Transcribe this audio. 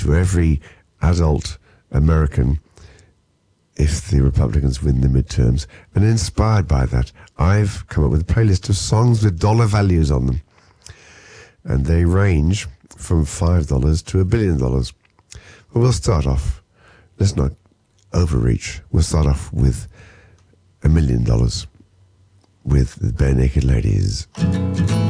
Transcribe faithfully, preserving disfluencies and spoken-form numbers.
to every adult American if the Republicans win the midterms. And inspired by that, I've come up with a playlist of songs with dollar values on them. And they range from five dollars to a billion dollars. But we'll start off, let's not overreach, we'll start off with a million dollars with the Bare Naked Ladies.